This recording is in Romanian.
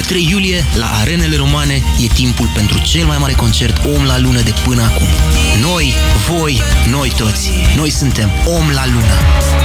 3 iulie, la Arenele Romane, e timpul pentru cel mai mare concert Om la Lună de până acum. Noi, voi, noi toți. Noi suntem Om la Lună.